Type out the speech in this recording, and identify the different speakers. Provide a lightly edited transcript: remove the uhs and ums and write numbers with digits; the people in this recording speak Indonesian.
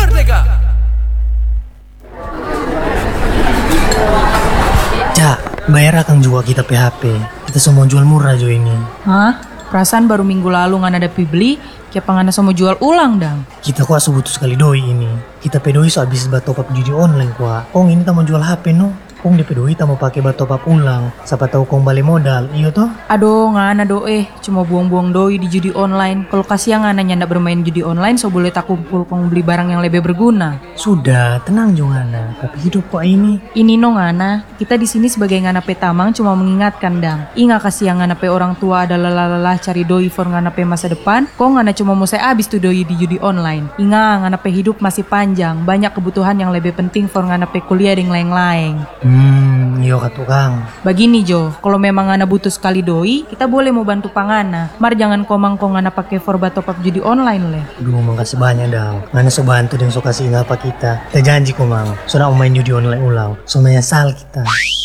Speaker 1: Merdeka!
Speaker 2: Cak, bayar akan juga kita PHP. Kita semua jual murah jo ini.
Speaker 3: Hah? Perasaan baru minggu lalu nggak ada beli, kayak ngana semua jual ulang dang.
Speaker 2: Kita kuah butuh sekali doi ini. Kita pedoi so habis top up judi online kuah. Kong ini tak mau jual HP no. Kong di pedoi tak mau pakai top up ulang. Siapa tahu kong balik modal, iyo toh?
Speaker 3: Aduh, ngana cuma buang-buang doi di judi online. Kalau kasihan ngana nyanda bermain judi online, so boleh tak kumpul kong beli barang yang lebih berguna.
Speaker 2: Sudah, tenang jo ngana. Tapi hidup kok ini.
Speaker 3: Ini no ngana, kita di sini sebagai ngana pe tamang cuma mengingatkan dang. Ingat kasihan ngana pe orang tua ada lelah-lelah cari doi for ngana pe masa depan. Kok ngana cuma mau saya habis tuh doi di judi online. Ingat ngana pe hidup masih panjang, banyak kebutuhan yang lebih penting for ngana pe kuliah dan lain-lain.
Speaker 2: Iyo katukang.
Speaker 3: Begini Jo, kalau memang ngana butuh sekali doi, kita boleh mau bantu pangana. Mar jangan komang kong ngana pakai forba top up judi online leh.
Speaker 2: Duh, makasih banyak dang. Ngana so bantu dan so kasih ngapa kita. Kita janji kok mang. So nak main judi online ulang. So menyesal kita.